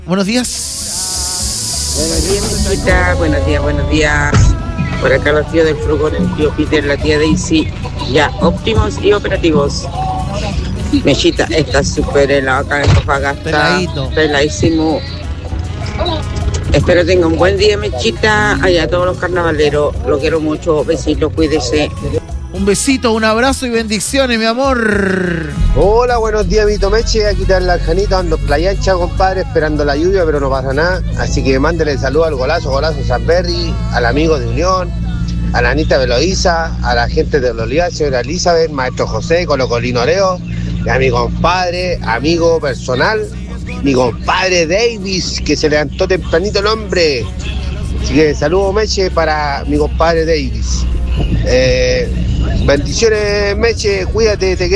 Buenos días. Buenos días, Mechita. Buenos días. Por acá los tíos del Frugor, el tío Peter, la tía Daisy, ya óptimos y operativos. Mechita está súper helado acá en Antofagasta. Peladísimo. Espero tenga un buen día, Mechita. Allá todos los carnavaleros. Lo quiero mucho. Besitos, cuídese. Un besito, un abrazo y bendiciones, mi amor. Hola, buenos días, Vito Meche. Aquí está la Janita, ando playa ancha, compadre, esperando la lluvia, pero no pasa nada. Así que mándele saludos al golazo Sanberry, al amigo de Unión, a la Anita Veloiza, a la gente de los Olivas, señora Elizabeth, maestro José, Colocolino Oreo, y a mi compadre, amigo personal, mi compadre Davis, que se levantó tempranito el hombre. Así que saludos, Meche, para mi compadre Davis. Bendiciones, Meche, cuídate, te